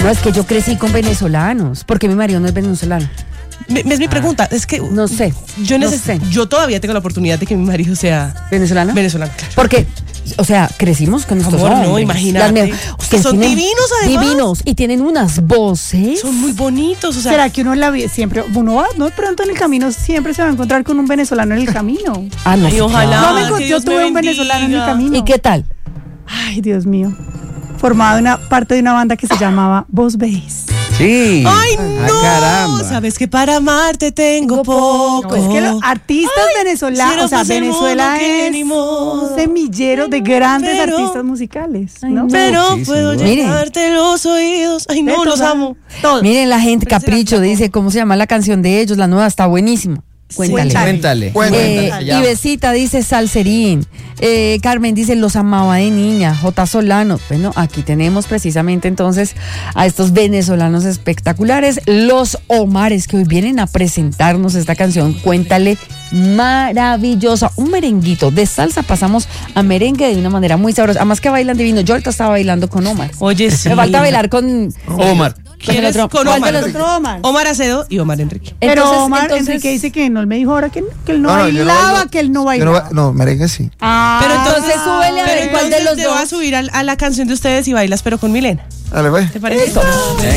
No, es que yo crecí con venezolanos, porque mi marido no es venezolano. Es mi pregunta, es que No sé. yo todavía tengo la oportunidad de que mi marido sea ¿Venezolano? venezolano, claro. Porque, o sea, crecimos con estos Amor, no, hombres. imagínate. Ustedes Son tienen divinos, además. Divinos, y tienen unas voces. Son muy bonitos, o sea. ¿Será que uno en la vida siempre, uno va, no de pronto en el camino, siempre se va a encontrar con un venezolano en el camino? Ah, no. Ay, sí, ojalá. claro. No, que yo Dios me tuve un venezolano en mi bendiga. camino. ¿Y qué tal? Ay, Dios mío. Formaba una parte de una banda que se llamaba Vos Veis. Sí. Ay, no. Caramba. Sabes que para amarte tengo poco. No, es que los artistas venezolanos, o sea, quisiera Venezuela pasar el mundo, que es ni modo. un semillero de grandes Pero- artistas musicales, Ay, ¿no? no. Pero Sí, puedo sin duda. llenarte los oídos. Ay, no, los amo. Todos. Miren, la gente, Pero será Capricho, que- dice, ¿cómo se llama la canción de ellos? La nueva está buenísima. Cuéntale. Cuéntale. Y Besita dice Salserín. Carmen dice los amaba de niña. J. Solano. Bueno, aquí tenemos precisamente entonces a estos venezolanos espectaculares, los Omares, que hoy vienen a presentarnos esta canción. Cuéntale, maravillosa. Un merenguito de salsa, pasamos a merengue de una manera muy sabrosa. Además que bailan divino. Yo ahorita estaba bailando con Omar. Oye, sí. Me falta bailar con Omar. ¿Quién es? otro? Con ¿Cuál de Omar. los- Otro Omar. Omar Acedo y Omar Enrique. Pero Omar Enrique dice que no, él me dijo ahora que él no bailaba, que él no bailaba. No, merengue sí. Pero entonces súbele a pero ver cuál de entonces los te voy a dos. subir a la canción de ustedes y bailas, pero con Milena. Dale, pues. ¿Te parece?